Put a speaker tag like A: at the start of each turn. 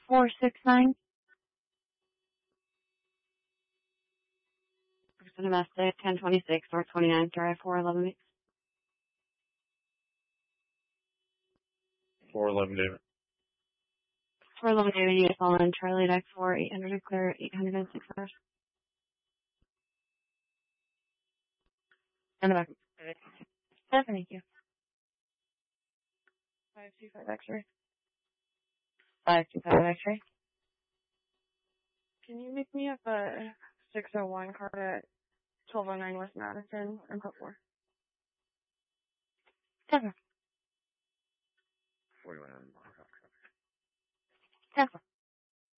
A: 469. Domestic, 1026, North 29th Drive, 411 weeks.
B: 411 David.
A: 411 David, U.S. Solomon, Charlie Deck 4, 800 clear, 806 hours. And the back. Thank you. 525 X-ray. 525 X-ray.
C: Can you make me up a 601 card at 1209 West Madison and put 4?
A: 10.
B: 41.
A: 10.